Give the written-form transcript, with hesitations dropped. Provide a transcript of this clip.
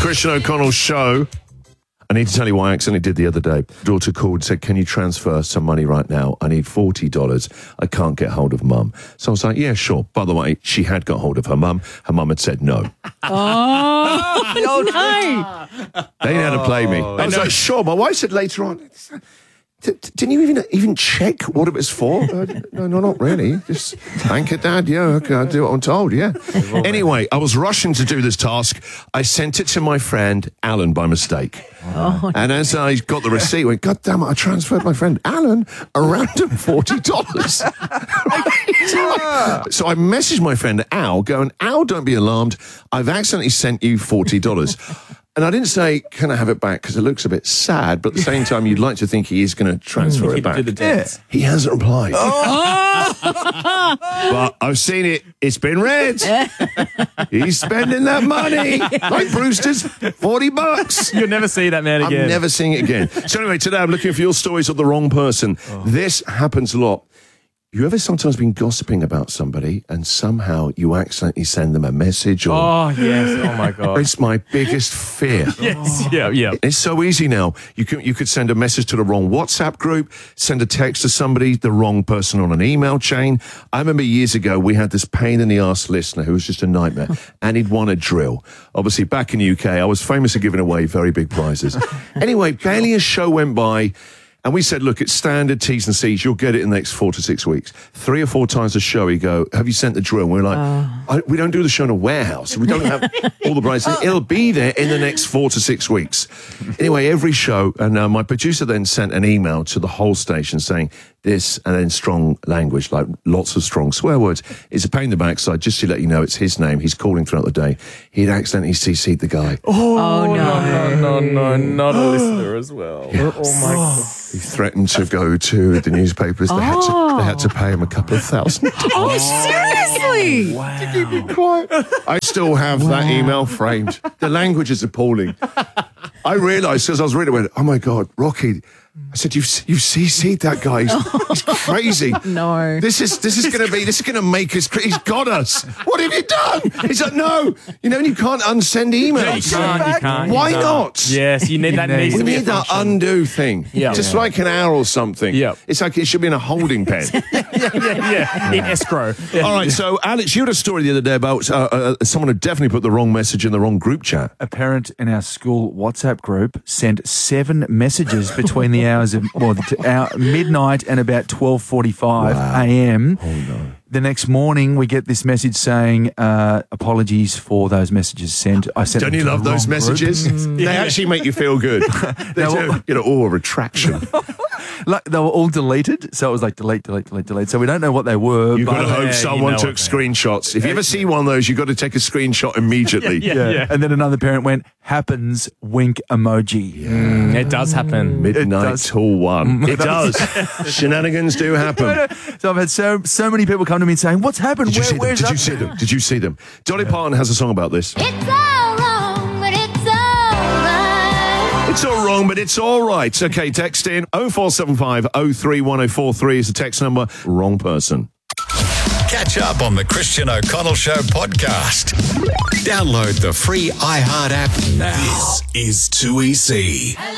Christian O'Connell show. I need to tell you what I accidentally did the other day. Daughter called and said, can you transfer some money right now? I need $40. I can't get hold of Mum. So I was like, yeah, sure. By the way, she had got hold of her mum. Her mum had said no. Oh, no. They had to play me. I was like, sure. My wife said later on, didn't you even check what it was for? No, not really. Just thank it, Dad. Yeah, okay, I'll do what I'm told, yeah. Anyway, I was rushing to do this task. I sent it to my friend Alan by mistake. Oh. And as I got the receipt, I went, God damn it, I transferred my friend Alan a random $40. So I messaged my friend Al, going, Al, don't be alarmed. I've accidentally sent you $40. And I didn't say, can I have it back? Because it looks a bit sad, but at the same time, you'd like to think he is going to transfer it back. He hasn't replied. But I've seen it. It's been read. He's spending that money. Like Brewster's $40. You'll never see that man again. I'm never seeing it again. So anyway, today I'm looking for your stories of the wrong person. This happens a lot. You ever sometimes been gossiping about somebody and somehow you accidentally send them a message? Or, Oh, yes. Oh, my God. It's my biggest fear. Yes. Yeah. It's so easy now. You could send a message to the wrong WhatsApp group, send a text to somebody, the wrong person on an email chain. I remember years ago, we had this pain in the arse listener who was just a nightmare, and he'd won a drill. Obviously, back in the UK, I was famous for giving away very big prizes. Anyway, barely a show went by, and we said, look, it's standard T's and C's. You'll get it in the next 4 to 6 weeks. 3 or 4 times a show, he go, have you sent the drill? And we're like, we don't do the show in a warehouse. We don't have all the prizes. It'll be there in the next 4 to 6 weeks. Anyway, every show, and my producer then sent an email to the whole station saying this, and then strong language, like lots of strong swear words. It's a pain in the backside. Just to let you know, it's his name. He's calling throughout the day. He'd accidentally CC'd the guy. Oh, no. No, not a listener as well. Oh, my God. He threatened to go to the newspapers. They had to pay him a couple of $1,000. Oh, seriously? To keep it quiet. I still have that email framed. The language is appalling. I realised as I was reading it, oh my God, Rocky. I said, you've CC'd that guy. He's crazy. No. This is going to make us. He's got us. What have you done? He's like, no. You know, you can't unsend emails. You can't. Why not? Yes, you need that. We need that undo thing. Yeah. Just like an hour or something. Yeah. It's like it should be in a holding pen. Yeah. In escrow. Yeah. All right, so Alex, you had a story the other day about someone who definitely put the wrong message in the wrong group chat. A parent in our school WhatsApp group sent 7 messages between the hours of midnight and about 12:45 a.m. Oh, no. The next morning, we get this message saying, apologies for those messages sent. I sent Don't them you to love the those wrong messages? group. They actually make you feel good. They do. You know, a retraction. Like, they were all deleted, so it was like delete. So we don't know what they were. You've got to hope you someone know took what they screenshots. If you ever see one of those, you've got to take a screenshot immediately. Yeah. And then another parent went, happens, wink emoji. It does happen. Midnight till 1. It does. Shenanigans do happen. So I've had so many people come to me and saying, what's happened? Did you see them? Where's Did you that? see them? Did you see them? Dolly Parton has a song about this. It's all wrong, but it's all right. It's all wrong, but it's all right. Okay, text in 0475 031043 is the text number. Wrong person. Catch up on the Christian O'Connell Show podcast. Download the free iHeart app now. This is 2EC.